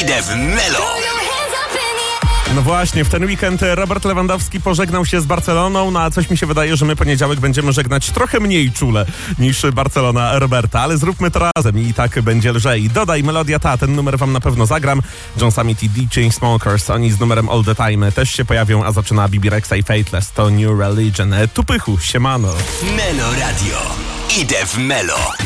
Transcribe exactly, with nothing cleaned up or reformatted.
Idę w Melo. No właśnie, w ten weekend Robert Lewandowski pożegnał się z Barceloną, no a coś mi się wydaje, że my poniedziałek będziemy żegnać trochę mniej czule niż Barcelona Roberta, ale zróbmy to razem i tak będzie lżej. Dodaj Melodia ta, ten numer wam na pewno zagram. John Summit i D J Smokers, oni z numerem All The Time też się pojawią, a zaczyna B B Rexa i Fateless, to New Religion. Tupychu, siemano. Melo Radio. Idę w Melo.